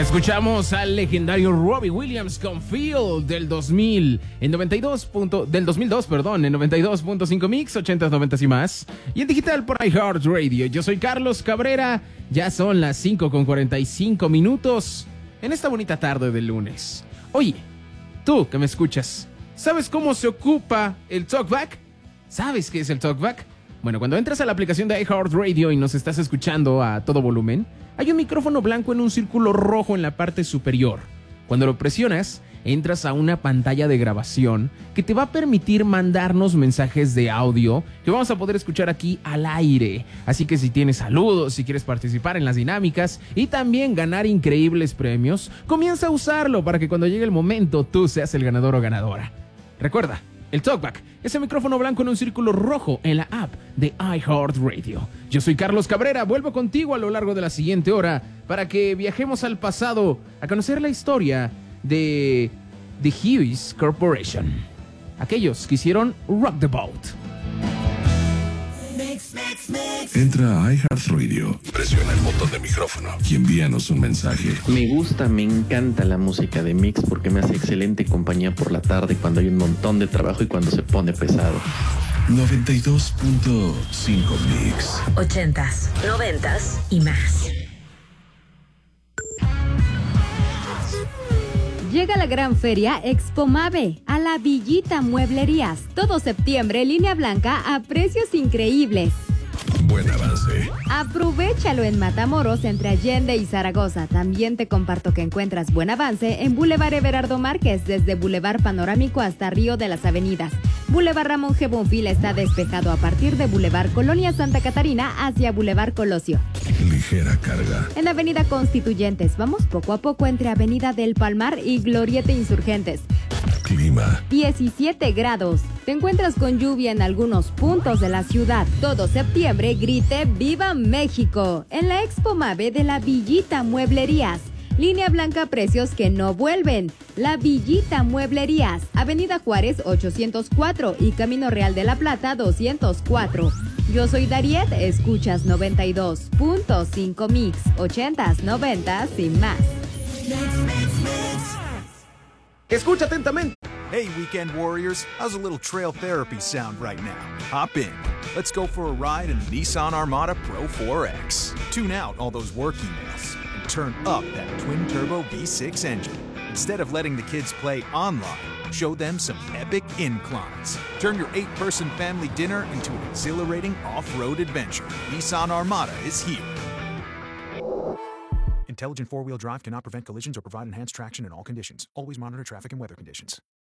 Escuchamos al legendario Robbie Williams con Feel del 2000 en 2002, perdón, en 92.5 Mix, 80s, 90s y más. Y en digital por iHeartRadio. Yo soy Carlos Cabrera. Ya son las 5:45 en esta bonita tarde del lunes. Oye, tú que me escuchas, ¿sabes cómo se ocupa el TalkBack? ¿Sabes qué es el TalkBack? Bueno, cuando entras a la aplicación de iHeartRadio y nos estás escuchando a todo volumen, hay un micrófono blanco en un círculo rojo en la parte superior. Cuando lo presionas, entras a una pantalla de grabación que te va a permitir mandarnos mensajes de audio que vamos a poder escuchar aquí al aire. Así que si tienes saludos, si quieres participar en las dinámicas y también ganar increíbles premios, comienza a usarlo para que cuando llegue el momento tú seas el ganador o ganadora. Recuerda, el TalkBack, ese micrófono blanco en un círculo rojo en la app de iHeartRadio. Yo soy Carlos Cabrera, vuelvo contigo a lo largo de la siguiente hora para que viajemos al pasado a conocer la historia de The Hughes Corporation, aquellos que hicieron Rock the Boat. Entra a iHeartRadio, presiona el botón de micrófono y envíanos un mensaje. Me gusta, me encanta la música de Mix porque me hace excelente compañía por la tarde cuando hay un montón de trabajo y cuando se pone pesado. 92.5 Mix. 80s, 90s y más. Llega la gran feria Expo Mave a la Villita Mueblerías. Todo septiembre, línea blanca a precios increíbles. Buen avance. Aprovéchalo en Matamoros entre Allende y Zaragoza. También te comparto que encuentras buen avance en Boulevard Everardo Márquez, desde Boulevard Panorámico hasta Río de las Avenidas. Boulevard Ramón G. Bonfil está despejado a partir de Boulevard Colonia Santa Catarina hacia Boulevard Colosio. Ligera carga. En Avenida Constituyentes, vamos poco a poco entre Avenida del Palmar y Glorieta Insurgentes. Clima. 17 grados. Te encuentras con lluvia en algunos puntos de la ciudad. Todo septiembre grite ¡Viva México! En la Expo Mave de la Villita Mueblerías. Línea blanca, precios que no vuelven. La Villita Mueblerías. Avenida Juárez 804 y Camino Real de la Plata 204. Yo soy Dariet, escuchas 92.5 Mix, 80s, 90s y más. Escucha atentamente. Hey, Weekend Warriors, how's a little trail therapy sound right now? Hop in. Let's go for a ride in the Nissan Armada Pro 4X. Tune out all those work emails and turn up that twin-turbo V6 engine. Instead of letting the kids play online, show them some epic inclines. Turn your 8-person family dinner into an exhilarating off-road adventure. Nissan Armada is here. Intelligent four-wheel drive cannot prevent collisions or provide enhanced traction in all conditions. Always monitor traffic and weather conditions.